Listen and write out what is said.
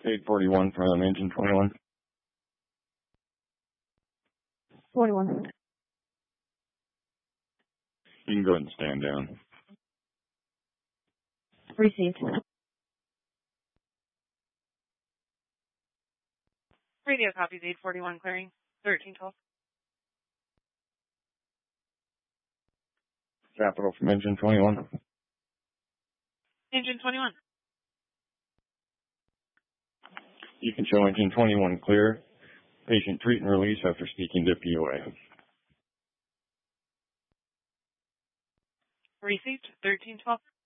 841 from engine 21. 41. You can go ahead and stand down. Received. Radio copies 841 clearing 1312. Capital from engine 21. Engine 21. You can show engine 21 clear. Patient treat and release after speaking to POA. Received 1312.